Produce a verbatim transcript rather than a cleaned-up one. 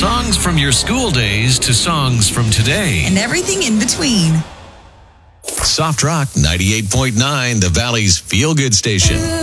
Songs from your school days to songs from today. And everything in between. Soft Rock ninety-eight point nine, the Valley's feel-good station.